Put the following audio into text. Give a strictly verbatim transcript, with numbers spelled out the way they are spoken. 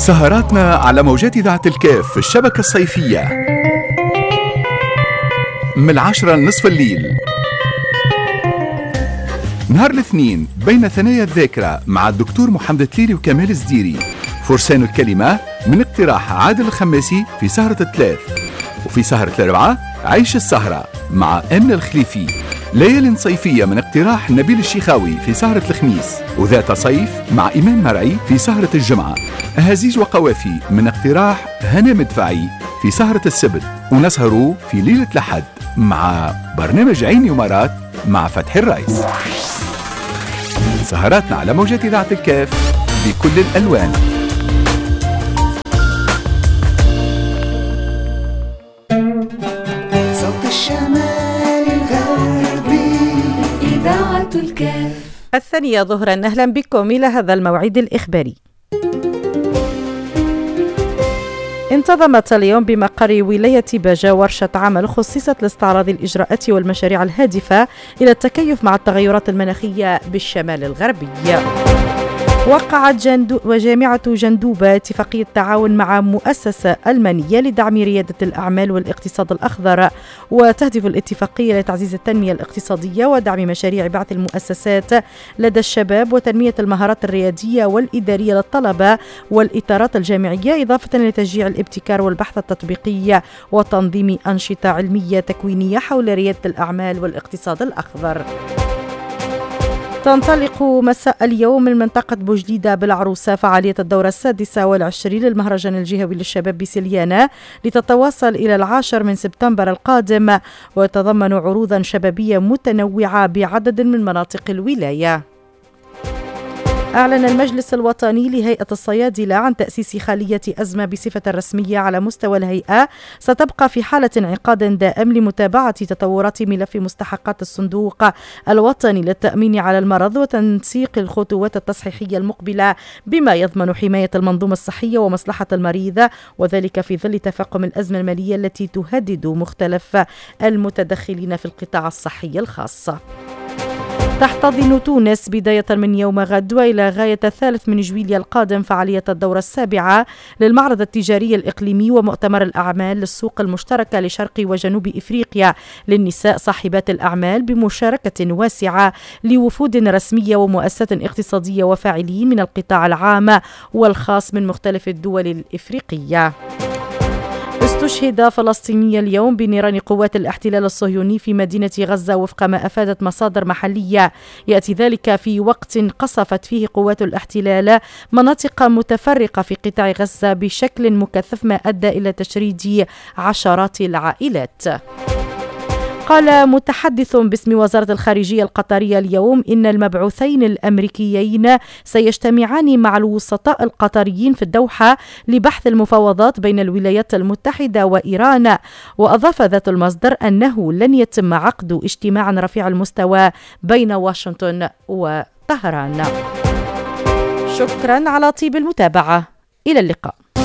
سهراتنا على موجات إذاعة الكاف في الشبكة الصيفية من العاشرة لنصف الليل. نهار الاثنين بين ثنايا الذاكرة مع الدكتور محمد تليلي وكمال الزديري. فرسان الكلمة من اقتراح عادل الخماسي في سهرة الثلاث. وفي سهرة الأربعة عيش السهرة مع أمن الخليفي. ليالي صيفية من اقتراح نبيل الشيخاوي في سهرة الخميس. وذات صيف مع إيمان مرعي في سهرة الجمعة. أهازيج وقوافي من اقتراح هنا مدفعي في سهرة السبت. ونسهروا في ليلة الأحد مع برنامج عيني ومرات مع فتحي الرئيس. سهراتنا على موجات إذاعة الكاف بكل الألوان. صوت الشمال الغربي إذاعة الكاف. الثانية ظهرا، أهلا بكم إلى هذا الموعد الإخباري. انتظمت اليوم بمقر ولاية باجة ورشة عمل خصصت لاستعراض الإجراءات والمشاريع الهادفة إلى التكيف مع التغيرات المناخية بالشمال الغربي. وقعت جندو وجامعة جندوبة اتفاقية تعاون مع مؤسسة ألمانية لدعم ريادة الأعمال والاقتصاد الأخضر، وتهدف الاتفاقية لتعزيز التنمية الاقتصادية ودعم مشاريع بعث المؤسسات لدى الشباب وتنمية المهارات الريادية والإدارية للطلبة والإطارات الجامعية، إضافة لتشجيع الابتكار والبحث التطبيقي وتنظيم أنشطة علمية تكوينية حول ريادة الأعمال والاقتصاد الأخضر. تنطلق مساء اليوم من منطقة بوجديدة بالعروسة فعالية الدورة السادسة والعشرين للمهرجان الجهوي للشباب بسليانة، لتتواصل إلى العاشر من سبتمبر القادم، ويتضمن عروضا شبابية متنوعة بعدد من مناطق الولاية. أعلن المجلس الوطني لهيئة الصيادلة عن تأسيس خالية أزمة بصفة رسمية على مستوى الهيئة، ستبقى في حالة انعقاد دائم لمتابعة تطورات ملف مستحقات الصندوق الوطني للتأمين على المرض وتنسيق الخطوات التصحيحية المقبلة بما يضمن حماية المنظومة الصحية ومصلحة المريض، وذلك في ظل تفاقم الأزمة المالية التي تهدد مختلف المتدخلين في القطاع الصحي الخاص. تحتضن تونس بداية من يوم غد وإلى غاية الثالث من جويليا القادم فعالية الدورة السابعة للمعرض التجاري الإقليمي ومؤتمر الأعمال للسوق المشتركة لشرق وجنوب إفريقيا للنساء صاحبات الأعمال، بمشاركة واسعة لوفود رسمية ومؤسسات اقتصادية وفاعلين من القطاع العام والخاص من مختلف الدول الإفريقية. استشهد فلسطيني اليوم بنيران قوات الاحتلال الصهيوني في مدينة غزة وفق ما أفادت مصادر محلية، يأتي ذلك في وقت قصفت فيه قوات الاحتلال مناطق متفرقة في قطاع غزة بشكل مكثف، ما أدى إلى تشريد عشرات العائلات. قال متحدث باسم وزارة الخارجية القطرية اليوم إن المبعوثين الأمريكيين سيجتمعان مع الوسطاء القطريين في الدوحة لبحث المفاوضات بين الولايات المتحدة وإيران. وأضاف ذات المصدر أنه لن يتم عقد اجتماع رفيع المستوى بين واشنطن وطهران. شكرا على طيب المتابعة، إلى اللقاء.